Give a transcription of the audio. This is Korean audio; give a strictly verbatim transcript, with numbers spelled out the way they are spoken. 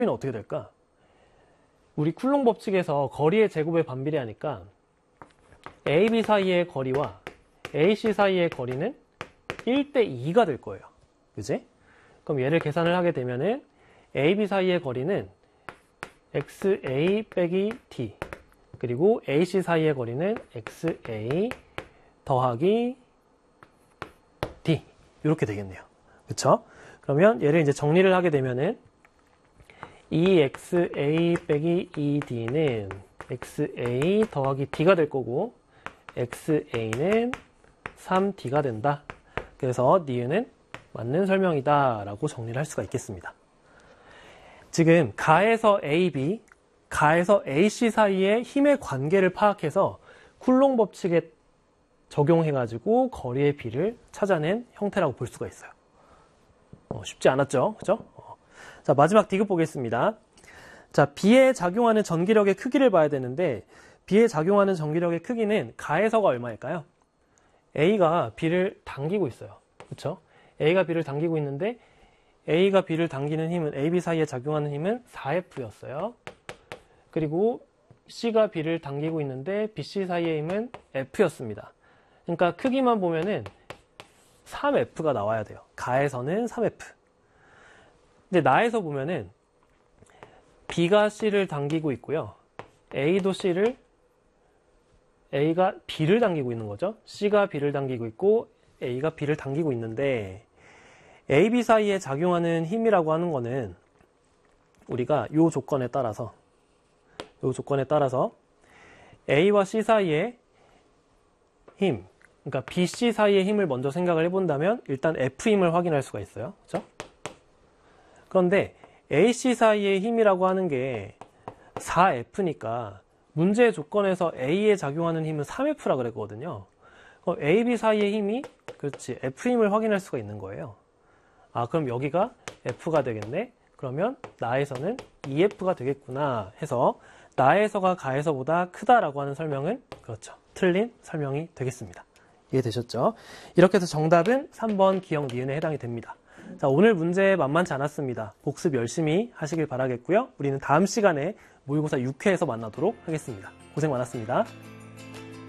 는 어떻게 될까? 우리 쿨롱 법칙에서 거리의 제곱에 반비례하니까 A, B 사이의 거리와 A, C 사이의 거리는 일 대 이가 될 거예요. 그지? 그럼 얘를 계산을 하게 되면은 A, B 사이의 거리는 엑스에이 빼기 D 그리고 A, C 사이의 거리는 엑스에이 더하기 D 이렇게 되겠네요. 그쵸? 그러면 얘를 이제 정리를 하게 되면은 이 엑스에이 빼기 이 디는 엑스에이 더하기 D가 될 거고 엑스에이는 삼 디가 된다. 그래서 니은은 맞는 설명이다 라고 정리를 할 수가 있겠습니다. 지금 가에서 에이 비, 가에서 에이 씨 사이의 힘의 관계를 파악해서 쿨롱 법칙에 적용해가지고 거리의 비를 찾아낸 형태라고 볼 수가 있어요. 어, 쉽지 않았죠? 그죠? 어. 자, 마지막 디귿 보겠습니다. 자, B에 작용하는 전기력의 크기를 봐야 되는데 B에 작용하는 전기력의 크기는 가에서가 얼마일까요? A가 B를 당기고 있어요. 그렇죠? A가 B를 당기고 있는데 A가 B를 당기는 힘은 에이 비 사이에 작용하는 힘은 사 에프였어요. 그리고 C가 B를 당기고 있는데 비 씨 사이의 힘은 F였습니다. 그러니까 크기만 보면은 삼 에프가 나와야 돼요. 가에서는 삼 에프. 근데 나에서 보면은 B가 C를 당기고 있고요. A도 C를 A가 B를 당기고 있는 거죠. C가 B를 당기고 있고 A가 B를 당기고 있는데 에이 비 사이에 작용하는 힘이라고 하는 거는 우리가 이 조건에 따라서 이 조건에 따라서 A와 C 사이의 힘, 그러니까 비 씨 사이의 힘을 먼저 생각을 해본다면 일단 F 힘을 확인할 수가 있어요. 그렇죠? 그런데 에이 씨 사이의 힘이라고 하는 게 사 에프니까 문제의 조건에서 A에 작용하는 힘은 삼 에프라 그랬거든요. 그럼 에이 비 사이의 힘이 그렇지 F 힘을 확인할 수가 있는 거예요. 아, 그럼 여기가 F가 되겠네? 그러면 나에서는 이 에프가 되겠구나 해서 나에서가 가에서보다 크다라고 하는 설명은 그렇죠. 틀린 설명이 되겠습니다. 이해되셨죠? 이렇게 해서 정답은 삼 번 기억 니은에 해당이 됩니다. 자, 오늘 문제 만만치 않았습니다. 복습 열심히 하시길 바라겠고요. 우리는 다음 시간에 모의고사 육 회에서 만나도록 하겠습니다. 고생 많았습니다.